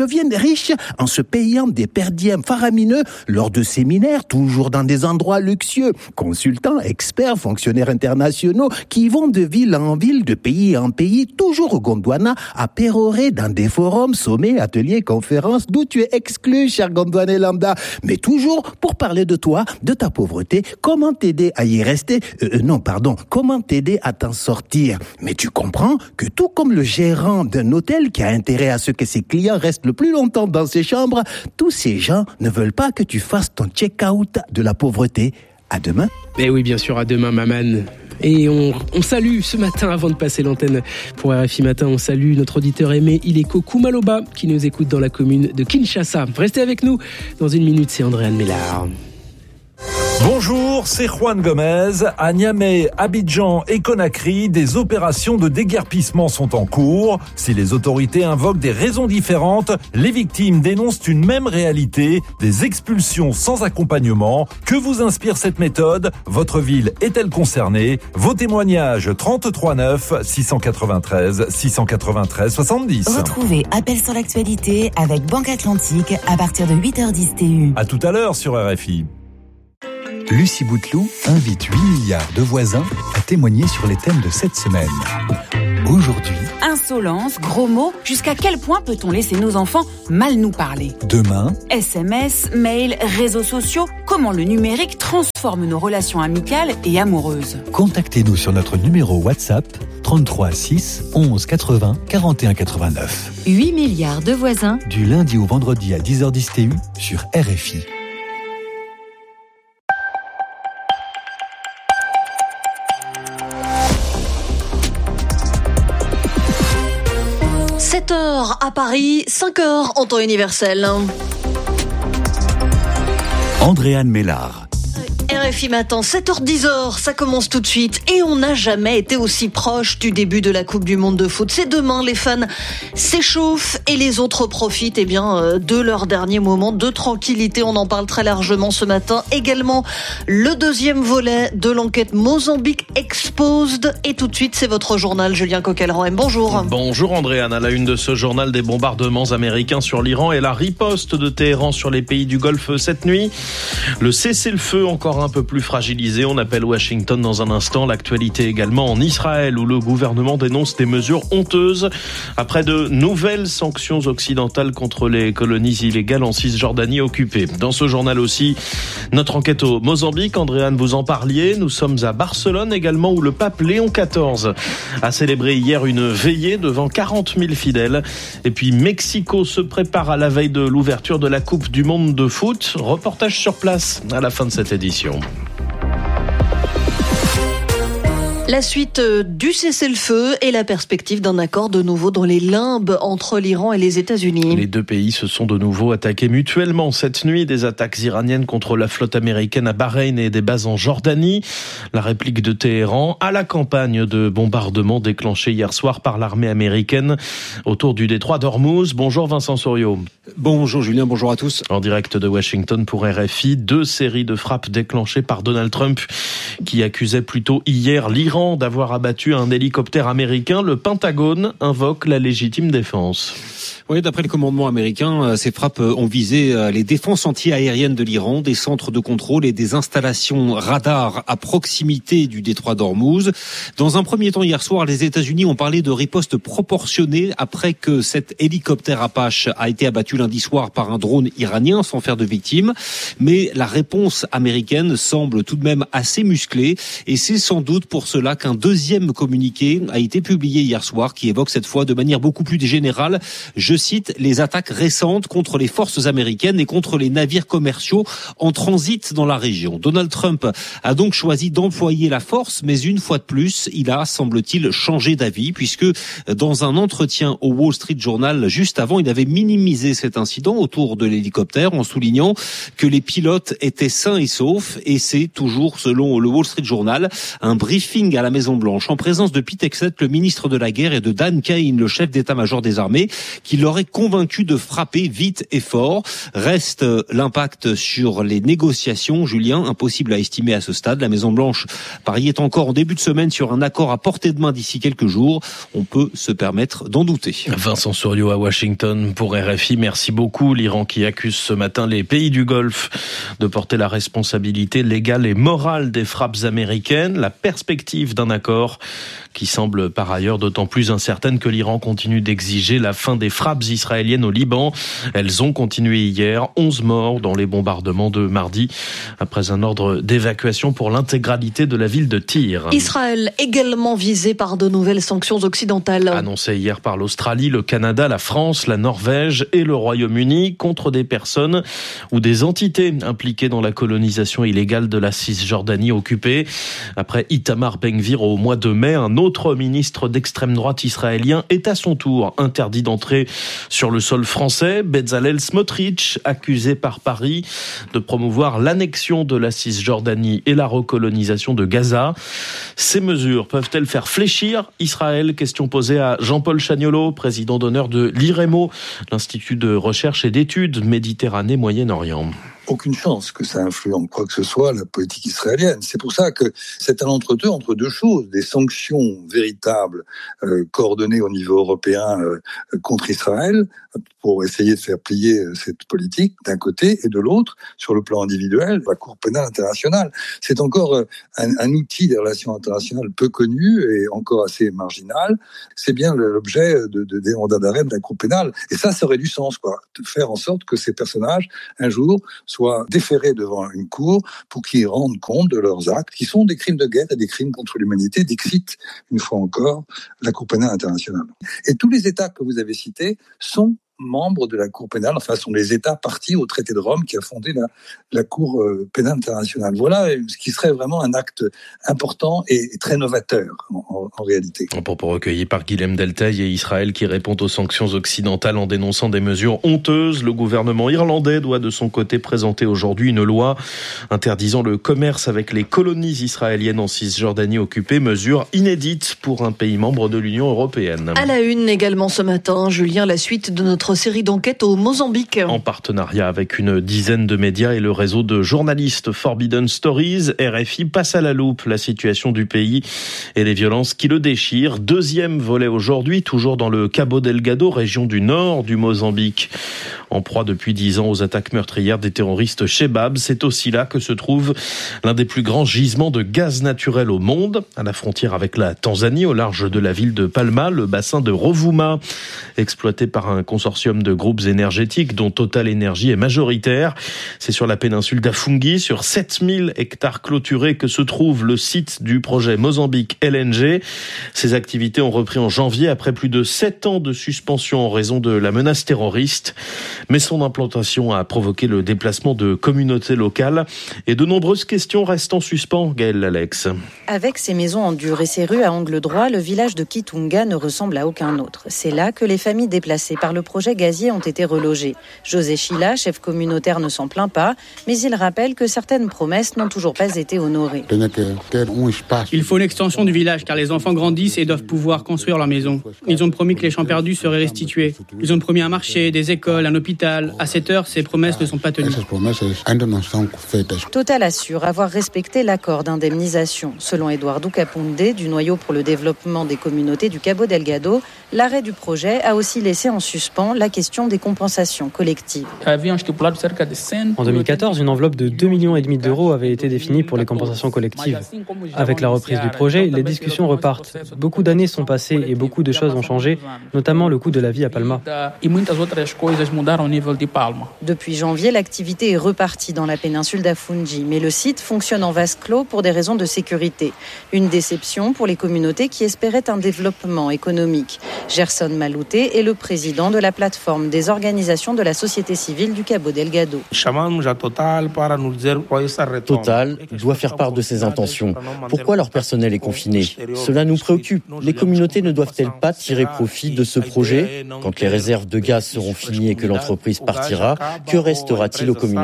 deviennent riches en se payant des perdièmes faramineux lors de séminaires, toujours dans des endroits luxueux. Consultants, experts, fonctionnaires internationaux qui vont de ville en ville, de pays en pays, toujours au Gondwana, à pérorer dans des forums, sommets, ateliers, conférences, d'où tu es exclu, cher Gondwanais lambda. Mais toujours pour parler de toi, de ta pauvreté, comment t'aider à y rester, euh, non, pardon, comment t'aider à t'en sortir. Mais tu comprends que tout comme le gérant d'un hôtel qui a intérêt à ce que ses clients restent le plus longtemps dans ses chambres, tous ces gens ne veulent pas que tu fasses ton check-out de la pauvreté. À demain. Eh oui, bien sûr, à demain, Maman. Et on, on salue ce matin, avant de passer l'antenne pour R F I Matin, on salue notre auditeur aimé Ileko Kumaloba qui nous écoute dans la commune de Kinshasa. Restez avec nous, dans une minute, c'est Andréane Mélard. Bonjour, c'est Juan Gomez. À Niamey, Abidjan et Conakry, des opérations de déguerpissement sont en cours. Si les autorités invoquent des raisons différentes, les victimes dénoncent une même réalité, des expulsions sans accompagnement. Que vous inspire cette méthode ? Votre ville est-elle concernée ? Vos témoignages trente-trois neuf six cent quatre-vingt-treize six cent quatre-vingt-treize soixante-dix. Retrouvez Appel sur l'actualité avec Banque Atlantique à partir de huit heures dix T U. À tout à l'heure sur R F I. Lucie Bouteloup invite huit milliards de voisins à témoigner sur les thèmes de cette semaine. Aujourd'hui, insolence, gros mots, jusqu'à quel point peut-on laisser nos enfants mal nous parler ? Demain, S M S, mail, réseaux sociaux, comment le numérique transforme nos relations amicales et amoureuses ? Contactez-nous sur notre numéro WhatsApp trente-trois six onze quatre-vingts quarante et un quatre-vingt-neuf. huit milliards de voisins. Du lundi au vendredi à dix heures dix T U sur R F I. sept heures à Paris, cinq heures en temps universel. Andréane Mélard. R F I Matin, sept heures dix, ça commence tout de suite et on n'a jamais été aussi proche du début de la Coupe du Monde de foot. C'est demain, les fans s'échauffent et les autres profitent eh bien, de leur dernier moment de tranquillité. On en parle très largement ce matin. Également, le deuxième volet de l'enquête Mozambique Exposed. Et tout de suite, c'est votre journal, Julien Coquelin. Bonjour. Bonjour Andréane. À la une de ce journal, des bombardements américains sur l'Iran et la riposte de Téhéran sur les pays du Golfe cette nuit. Le cessez-le-feu encore un peu plus fragilisé. On appelle Washington dans un instant. L'actualité également en Israël où le gouvernement dénonce des mesures honteuses après de nouvelles sanctions occidentales contre les colonies illégales en Cisjordanie occupée. Dans ce journal aussi, notre enquête au Mozambique. Andréane, vous en parliez. Nous sommes à Barcelone également où le pape Léon quatorze a célébré hier une veillée devant quarante mille fidèles. Et puis Mexico se prépare à la veille de l'ouverture de la Coupe du Monde de foot. Reportage sur place à la fin de cette édition. La suite du cessez-le-feu et la perspective d'un accord de nouveau dans les limbes entre l'Iran et les États-Unis. Les deux pays se sont de nouveau attaqués mutuellement cette nuit. Des attaques iraniennes contre la flotte américaine à Bahreïn et des bases en Jordanie. La réplique de Téhéran à la campagne de bombardement déclenchée hier soir par l'armée américaine autour du détroit d'Ormuz. Bonjour Vincent Souriau. Bonjour Julien, bonjour à tous. En direct de Washington pour R F I, deux séries de frappes déclenchées par Donald Trump qui accusait plutôt hier l'Iran d'avoir abattu un hélicoptère américain. Le Pentagone invoque la légitime défense. Oui, d'après le commandement américain, ces frappes ont visé les défenses anti-aériennes de l'Iran, des centres de contrôle et des installations radars à proximité du détroit d'Ormuz. Dans un premier temps, hier soir, les États-Unis ont parlé de riposte proportionnée après que cet hélicoptère Apache a été abattu lundi soir par un drone iranien sans faire de victimes. Mais la réponse américaine semble tout de même assez musclée et c'est sans doute pour cela qu'un deuxième communiqué a été publié hier soir qui évoque cette fois de manière beaucoup plus générale, je cite, les attaques récentes contre les forces américaines et contre les navires commerciaux en transit dans la région. Donald Trump a donc choisi d'employer la force, mais une fois de plus, il a, semble-t-il, changé d'avis, puisque dans un entretien au Wall Street Journal, juste avant, il avait minimisé cet incident autour de l'hélicoptère en soulignant que les pilotes étaient sains et saufs, et c'est toujours, selon le Wall Street Journal, un briefing à la Maison-Blanche en présence de Pete Hegseth, le ministre de la Guerre, et de Dan Kane, le chef d'état-major des armées, qui aurait convaincu de frapper vite et fort. Reste l'impact sur les négociations. Julien, impossible à estimer à ce stade. La Maison-Blanche pariait encore en début de semaine sur un accord à portée de main d'ici quelques jours. On peut se permettre d'en douter. Vincent Souriau à Washington pour R F I. Merci beaucoup. L'Iran qui accuse ce matin les pays du Golfe de porter la responsabilité légale et morale des frappes américaines. La perspective d'un accord qui semble par ailleurs d'autant plus incertaine que l'Iran continue d'exiger la fin des frappes israéliennes au Liban. Elles ont continué hier. onze morts dans les bombardements de mardi après un ordre d'évacuation pour l'intégralité de la ville de Tyr. Israël également visé par de nouvelles sanctions occidentales. Annoncé hier par l'Australie, le Canada, la France, la Norvège et le Royaume-Uni contre des personnes ou des entités impliquées dans la colonisation illégale de la Cisjordanie occupée. Après Itamar Ben-Gvir au mois de mai, un autre ministre d'extrême droite israélien est à son tour interdit d'entrer sur le sol français. Bezalel Smotrich, accusé par Paris de promouvoir l'annexion de la Cisjordanie et la recolonisation de Gaza. Ces mesures peuvent-elles faire fléchir Israël? Question posée à Jean-Paul Chagnolot, président d'honneur de l'I R E M O, l'Institut de recherche et d'études Méditerranée-Moyen-Orient. Aucune chance que ça influence quoi que ce soit la politique israélienne. C'est pour ça que c'est un entre-deux entre deux choses, des sanctions véritables euh, coordonnées au niveau européen euh, contre Israël pour essayer de faire plier cette politique d'un côté, et de l'autre, sur le plan individuel, la Cour pénale internationale. C'est encore un, un outil des relations internationales peu connu et encore assez marginal. C'est bien l'objet de, de, des mandats d'arrêt de la Cour pénale. Et ça, ça aurait du sens, quoi, de faire en sorte que ces personnages, un jour, soient déférés devant une cour pour qu'ils rendent compte de leurs actes, qui sont des crimes de guerre et des crimes contre l'humanité, dixit, une fois encore, la Cour pénale internationale. Et tous les États que vous avez cités sont membres de la Cour pénale, enfin sont les États partis au traité de Rome qui a fondé la, la Cour pénale internationale. Voilà ce qui serait vraiment un acte important et très novateur en, en réalité. Un propos recueilli par Guilhem Deltaï et Israël qui répond aux sanctions occidentales en dénonçant des mesures honteuses. Le gouvernement irlandais doit de son côté présenter aujourd'hui une loi interdisant le commerce avec les colonies israéliennes en Cisjordanie occupée, mesure inédite pour un pays membre de l'Union européenne. À la une également ce matin, Julien, la suite de notre série d'enquêtes au Mozambique. En partenariat avec une dizaine de médias et le réseau de journalistes Forbidden Stories, R F I passe à la loupe la situation du pays et les violences qui le déchirent. Deuxième volet aujourd'hui, toujours dans le Cabo Delgado, région du nord du Mozambique. En proie depuis dix ans aux attaques meurtrières des terroristes Chebab, c'est aussi là que se trouve l'un des plus grands gisements de gaz naturel au monde, à la frontière avec la Tanzanie, au large de la ville de Palma, le bassin de Rovuma, exploité par un consortium de groupes énergétiques dont Total Energy est majoritaire. C'est sur la péninsule d'Afungi, sur sept mille hectares clôturés, que se trouve le site du projet Mozambique L N G. Ces activités ont repris en janvier après plus de sept ans de suspension en raison de la menace terroriste. Mais son implantation a provoqué le déplacement de communautés locales et de nombreuses questions restent en suspens, Gaëlle Alex. Avec ses maisons en dur et ses rues à angle droit, le village de Kitunga ne ressemble à aucun autre. C'est là que les familles déplacées par le projet gazier ont été relogées. José Chila, chef communautaire, ne s'en plaint pas, mais il rappelle que certaines promesses n'ont toujours pas été honorées. Il faut une extension du village car les enfants grandissent et doivent pouvoir construire leur maison. Ils ont promis que les champs perdus seraient restitués. Ils ont promis un marché, des écoles, un hôpital. À cette heure, ces promesses ne sont pas tenues. Total assure avoir respecté l'accord d'indemnisation. Selon Eduardo Capunde, du noyau pour le développement des communautés du Cabo Delgado, l'arrêt du projet a aussi laissé en suspens la question des compensations collectives. En deux mille quatorze, une enveloppe de deux virgule cinq millions d'euros avait été définie pour les compensations collectives. Avec la reprise du projet, les discussions repartent. Beaucoup d'années sont passées et beaucoup de choses ont changé, notamment le coût de la vie à Palma. Depuis janvier, l'activité est repartie dans la péninsule d'Afungi, mais le site fonctionne en vase clos pour des raisons de sécurité. Une déception pour les communautés qui espéraient un développement économique. Gerson Malouté est le président de la plateforme des organisations de la société civile du Cabo Delgado. Total doit faire part de ses intentions. Pourquoi leur personnel est confiné ? Cela nous préoccupe. Les communautés ne doivent-elles pas tirer profit de ce projet ? Quand les réserves de gaz seront finies et que l'entreprise partira, que restera-t-il aux communautés ?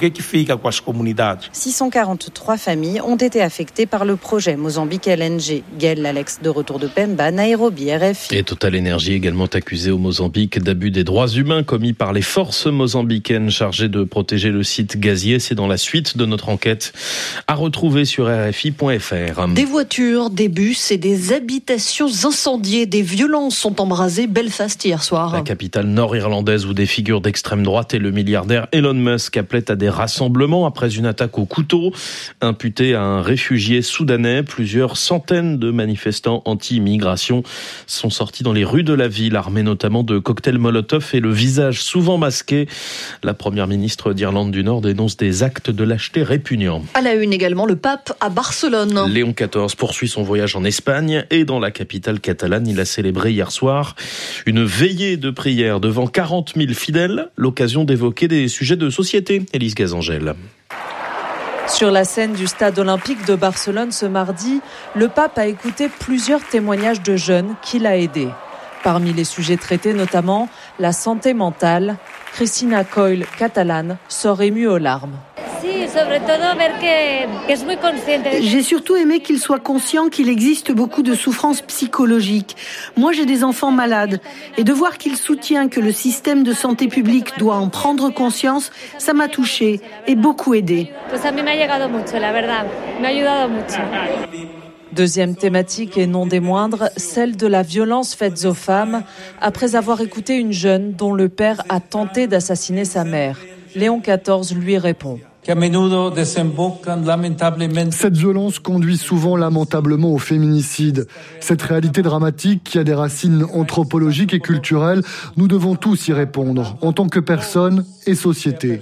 six cent quarante-trois familles ont été affectées par le projet Mozambique L N G. Gaëlle Alex de retour de Pemba, Nairobi, R F I. Et Total Energy également accusé au Mozambique d'actes d'abus des droits humains commis par les forces mozambicaines chargées de protéger le site gazier. C'est dans la suite de notre enquête à retrouver sur R F I point F R. Des voitures, des bus et des habitations incendiées. Des violences sont embrasées Belfast hier soir. La capitale nord-irlandaise où des figures d'extrême droite et le milliardaire Elon Musk appelaient à des rassemblements après une attaque au couteau imputée à un réfugié soudanais. Plusieurs centaines de manifestants anti-immigration sont sortis dans les rues de la ville, armés notamment de cocktails Molotov et le visage souvent masqué. La première ministre d'Irlande du Nord dénonce des actes de lâcheté répugnants. À la une également, le pape à Barcelone. Léon quatorze poursuit son voyage en Espagne et dans la capitale catalane, il a célébré hier soir une veillée de prière devant quarante mille fidèles, l'occasion d'évoquer des sujets de société. Élise Gazangel. Sur la scène du stade olympique de Barcelone ce mardi, le pape a écouté plusieurs témoignages de jeunes qu'il a aidés. Parmi les sujets traités notamment, la santé mentale. Cristina Coll, catalane, sort émue aux larmes. J'ai surtout aimé qu'il soit conscient qu'il existe beaucoup de souffrances psychologiques. Moi, j'ai des enfants malades. Et de voir qu'il soutient que le système de santé publique doit en prendre conscience, ça m'a touchée et beaucoup aidé. Deuxième thématique et non des moindres, celle de la violence faite aux femmes, après avoir écouté une jeune dont le père a tenté d'assassiner sa mère. Léon quatorze lui répond. Cette violence conduit souvent lamentablement au féminicide. Cette réalité dramatique qui a des racines anthropologiques et culturelles, nous devons tous y répondre, en tant que personne et société.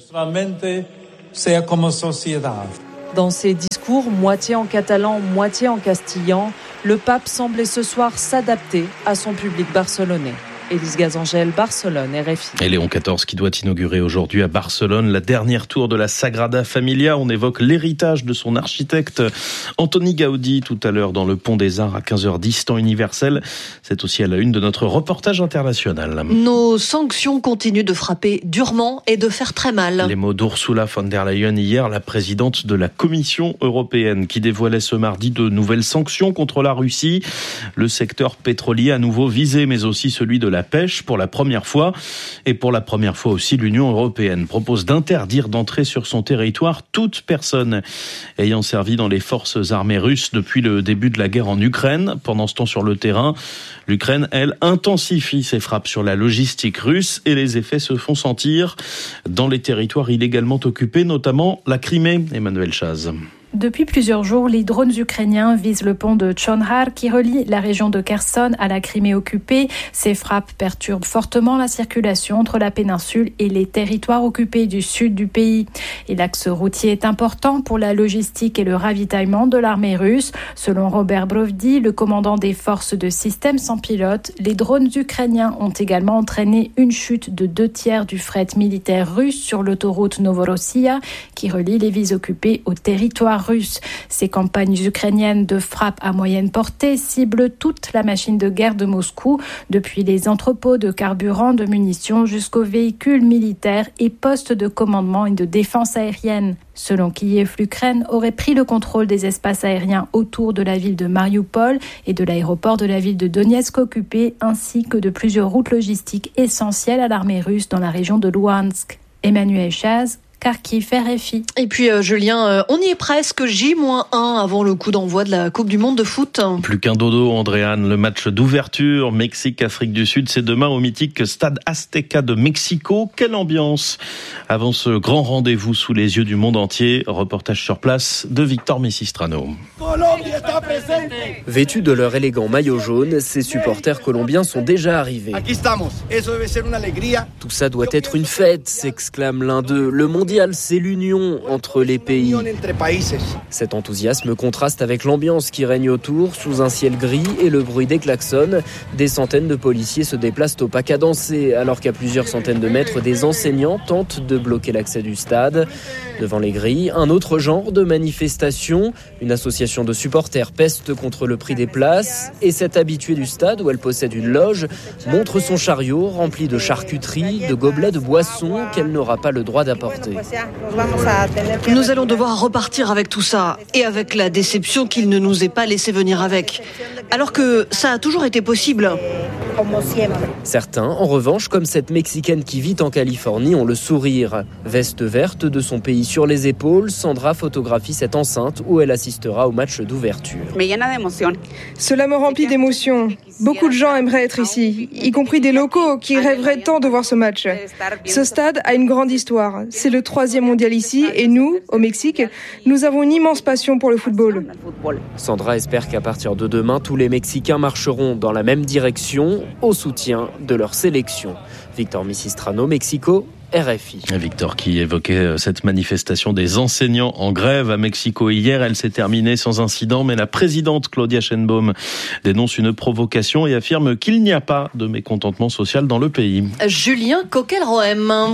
Dans ses discours, moitié en catalan, moitié en castillan, le pape semblait ce soir s'adapter à son public barcelonais. Élise Gazangel, Barcelone, R F I. Et Léon quatorze qui doit inaugurer aujourd'hui à Barcelone la dernière tour de la Sagrada Familia. On évoque l'héritage de son architecte Antoni Gaudi tout à l'heure dans le Pont des Arts à quinze heures dix, temps universel. C'est aussi à la une de notre reportage international. Nos sanctions continuent de frapper durement et de faire très mal. Les mots d'Ursula von der Leyen hier, la présidente de la Commission européenne, qui dévoilait ce mardi de nouvelles sanctions contre la Russie. Le secteur pétrolier à nouveau visé, mais aussi celui de la pêche pour la première fois. Et pour la première fois aussi, l'Union européenne propose d'interdire d'entrer sur son territoire toute personne ayant servi dans les forces armées russes depuis le début de la guerre en Ukraine. Pendant ce temps, sur le terrain, l'Ukraine, elle, intensifie ses frappes sur la logistique russe et les effets se font sentir dans les territoires illégalement occupés, notamment la Crimée. Emmanuel Chaz. Depuis plusieurs jours, les drones ukrainiens visent le pont de Chonhar qui relie la région de Kherson à la Crimée occupée. Ces frappes perturbent fortement la circulation entre la péninsule et les territoires occupés du sud du pays. Et l'axe routier est important pour la logistique et le ravitaillement de l'armée russe. Selon Robert Brovdi, le commandant des forces de système sans pilote, les drones ukrainiens ont également entraîné une chute de deux tiers du fret militaire russe sur l'autoroute Novorossiya qui relie les villes occupées au territoire russe. Ces campagnes ukrainiennes de frappe à moyenne portée ciblent toute la machine de guerre de Moscou, depuis les entrepôts de carburant, de munitions jusqu'aux véhicules militaires et postes de commandement et de défense aérienne. Selon Kiev, l'Ukraine aurait pris le contrôle des espaces aériens autour de la ville de Mariupol et de l'aéroport de la ville de Donetsk occupé, ainsi que de plusieurs routes logistiques essentielles à l'armée russe dans la région de Louhansk. Emmanuel Chaz, Kharkiv, R F I. Et puis euh, Julien, euh, on y est presque, J un avant le coup d'envoi de la Coupe du Monde de foot. Plus qu'un dodo, Andréane. Le match d'ouverture Mexique-Afrique du Sud, c'est demain au mythique Stade Azteca de Mexico. Quelle ambiance avant ce grand rendez-vous sous les yeux du monde entier. Reportage sur place de Victor Messistrano. Vêtus de leur élégant maillot jaune, ces supporters colombiens sont déjà arrivés. Tout ça doit être une fête, s'exclame l'un d'eux. Le mondial, c'est l'union entre les pays. Cet enthousiasme contraste avec l'ambiance qui règne autour, sous un ciel gris et le bruit des klaxons. Des centaines de policiers se déplacent au pas cadencé, alors qu'à plusieurs centaines de mètres, des enseignants tentent de bloquer l'accès du stade. Devant les grilles, un autre genre de manifestation. Une association de supporters peste contre le prix des places. Et cette habituée du stade, où elle possède une loge, montre son chariot rempli de charcuterie, de gobelets de boissons qu'elle n'aura pas le droit d'apporter. Nous allons devoir repartir avec tout ça et avec la déception qu'il ne nous ait pas laissé venir avec. Alors que ça a toujours été possible. Certains, en revanche, comme cette Mexicaine qui vit en Californie, ont le sourire. Veste verte de son pays sur les épaules, Sandra photographie cette enceinte où elle assistera au match d'ouverture. Cela me remplit d'émotions. Beaucoup de gens aimeraient être ici, y compris des locaux qui rêveraient tant de voir ce match. Ce stade a une grande histoire. C'est le troisième mondial ici et nous, au Mexique, nous avons une immense passion pour le football. Sandra espère qu'à partir de demain, tous les Mexicains marcheront dans la même direction au soutien de leur sélection. Victor Misistrano, Mexico, R F I. Victor qui évoquait cette manifestation des enseignants en grève à Mexico hier. Elle s'est terminée sans incident, mais la présidente Claudia Sheinbaum dénonce une provocation et affirme qu'il n'y a pas de mécontentement social dans le pays. Julien Coquel-Rohem.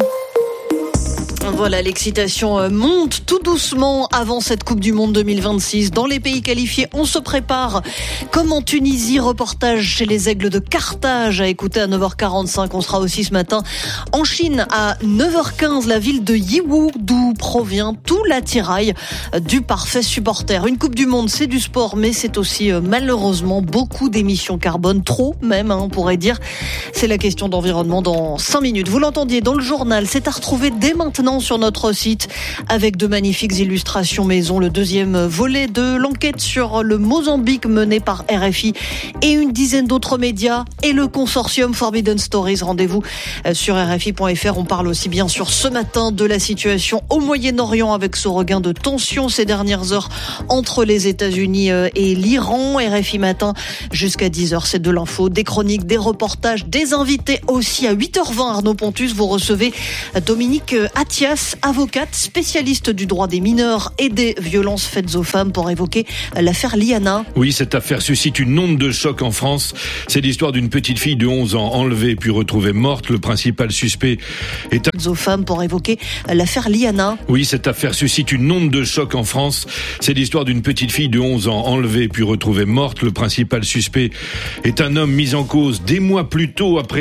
Voilà, l'excitation monte tout doucement avant cette Coupe du Monde deux mille vingt-six. Dans les pays qualifiés, on se prépare. Comme en Tunisie, reportage chez les Aigles de Carthage à écouter à neuf heures quarante-cinq. On sera aussi ce matin en Chine à neuf heures quinze, la ville de Yiwu, d'où provient tout l'attirail du parfait supporter. Une Coupe du Monde, c'est du sport, mais c'est aussi malheureusement beaucoup d'émissions carbone, trop même, hein, on pourrait dire. C'est la question d'environnement dans cinq minutes. Vous l'entendiez dans le journal, c'est à retrouver dès maintenant sur notre site avec de magnifiques illustrations maison. Le deuxième volet de l'enquête sur le Mozambique menée par R F I et une dizaine d'autres médias et le consortium Forbidden Stories. Rendez-vous sur R F I point F R. On parle aussi bien sûr ce matin de la situation au Moyen-Orient avec ce regain de tension ces dernières heures entre les États-Unis et l'Iran. R F I matin jusqu'à dix heures, c'est de l'info, des chroniques, des reportages, des invités aussi. À huit heures vingt, Arnaud Pontus, vous recevez Dominique Attias, avocate spécialiste du droit des mineurs et des violences faites aux femmes, pour évoquer l'affaire Liana. Oui, cette affaire suscite une onde de choc en France. C'est l'histoire d'une petite fille de onze ans enlevée puis retrouvée morte. Le principal suspect est un... aux femmes, pour évoquer l'affaire Liana. Oui, cette affaire suscite une onde de choc en France. C'est l'histoire d'une petite fille de onze ans enlevée puis retrouvée morte. Le principal suspect est un homme mis en cause des mois plus tôt après